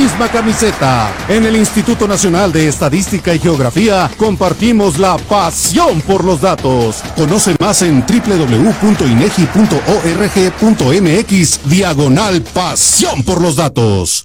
misma camiseta. En el Instituto Nacional de Estadística y Geografía compartimos la pasión por los datos. Conoce más en www.inegi.org.mx/pasión por los datos.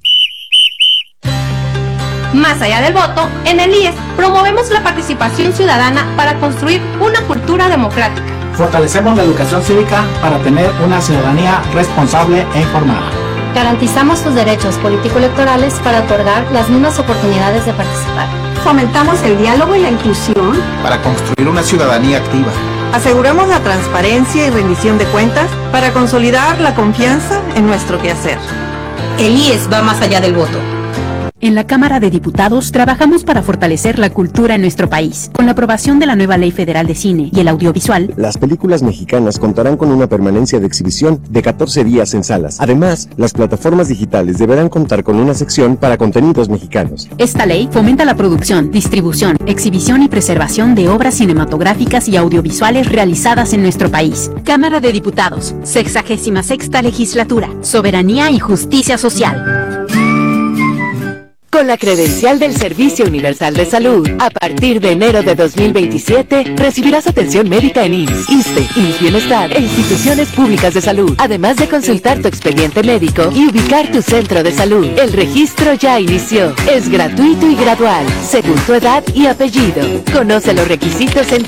Más allá del voto, en el IES promovemos la participación ciudadana para construir una cultura democrática. Fortalecemos la educación cívica para tener una ciudadanía responsable e informada. Garantizamos sus derechos político-electorales para otorgar las mismas oportunidades de participar. Fomentamos el diálogo y la inclusión para construir una ciudadanía activa. Aseguramos la transparencia y rendición de cuentas para consolidar la confianza en nuestro quehacer. El IES va más allá del voto. En la Cámara de Diputados trabajamos para fortalecer la cultura en nuestro país. Con la aprobación de la nueva Ley Federal de Cine y el Audiovisual, las películas mexicanas contarán con una permanencia de exhibición de 14 días en salas. Además, las plataformas digitales deberán contar con una sección para contenidos mexicanos. Esta ley fomenta la producción, distribución, exhibición y preservación de obras cinematográficas y audiovisuales realizadas en nuestro país. Cámara de Diputados, 66ª Legislatura, Soberanía y Justicia Social. Con la credencial del Servicio Universal de Salud, a partir de enero de 2027, recibirás atención médica en IMSS, ISSSTE, IMSS Bienestar e instituciones públicas de salud, además de consultar tu expediente médico y ubicar tu centro de salud. El registro ya inició. Es gratuito y gradual, según tu edad y apellido. Conoce los requisitos en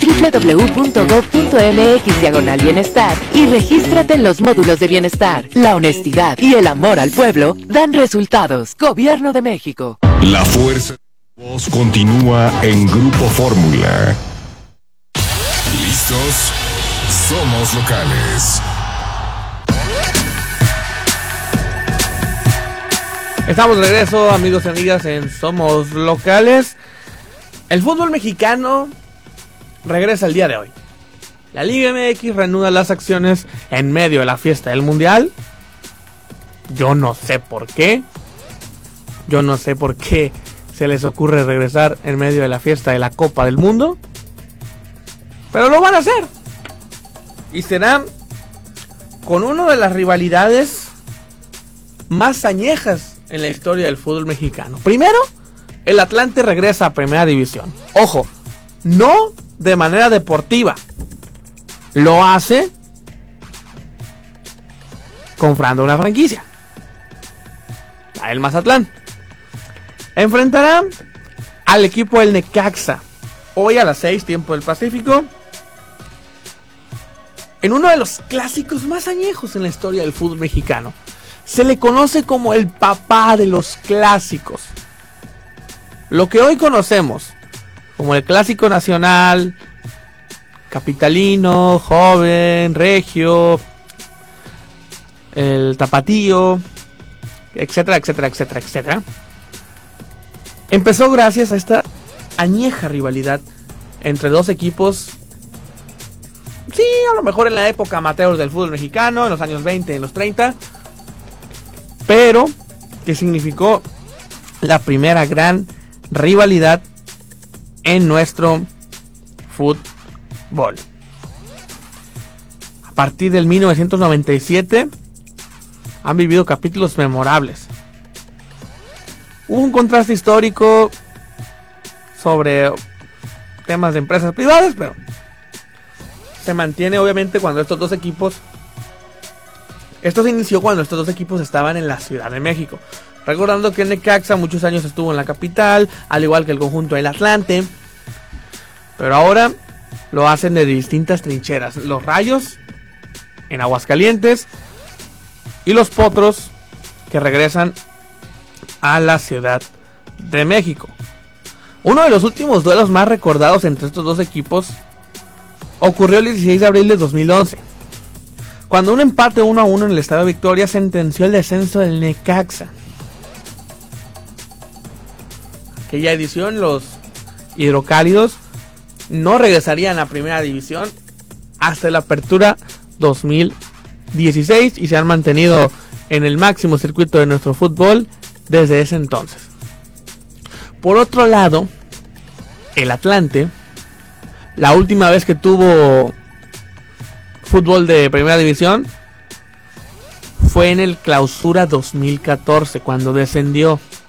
www.gov.mx/bienestar y regístrate en los módulos de bienestar. La honestidad y el amor al pueblo dan resultados. Gobierno de México. La fuerza de voz continúa en Grupo Fórmula. ¿Listos? Somos locales. Estamos de regreso, amigos y amigas, en Somos Locales. El fútbol mexicano regresa el día de hoy. La Liga MX reanuda las acciones en medio de la fiesta del Mundial. Yo no sé por qué. Yo no sé por qué se les ocurre regresar en medio de la fiesta de la Copa del Mundo. Pero lo van a hacer. Y será con una de las rivalidades más añejas en la historia del fútbol mexicano. Primero, el Atlante regresa a Primera División. Ojo, no de manera deportiva. Lo hace comprando una franquicia. A el Mazatlán. Enfrentará al equipo del Necaxa hoy a las 6, tiempo del Pacífico, en uno de los clásicos más añejos en la historia del fútbol mexicano. Se le conoce como el papá de los clásicos. Lo que hoy conocemos como el Clásico Nacional, Capitalino, Joven, Regio, el Tapatío, etcétera, etcétera, etcétera, etcétera, empezó gracias a esta añeja rivalidad entre dos equipos, sí, a lo mejor en la época amateur del fútbol mexicano, en los años 20, en los 30, pero que significó la primera gran rivalidad en nuestro fútbol. A partir del 1997 han vivido capítulos memorables. Hubo un contraste histórico sobre temas de empresas privadas, pero se mantiene obviamente cuando estos dos equipos... Esto se inició cuando estos dos equipos estaban en la Ciudad de México. Recordando que el Necaxa muchos años estuvo en la capital, al igual que el conjunto del Atlante. Pero ahora lo hacen de distintas trincheras. Los Rayos en Aguascalientes y los Potros que regresan a la Ciudad de México. Uno de los últimos duelos más recordados entre estos dos equipos ocurrió el 16 de abril de 2011, cuando un empate 1-1 en el Estadio Victoria sentenció el descenso del Necaxa. Aquella edición los hidrocálidos no regresarían a Primera División hasta la apertura 2016 y se han mantenido en el máximo circuito de nuestro fútbol desde ese entonces. Por otro lado, el Atlante, la última vez que tuvo fútbol de Primera División fue en el Clausura 2014, cuando descendió.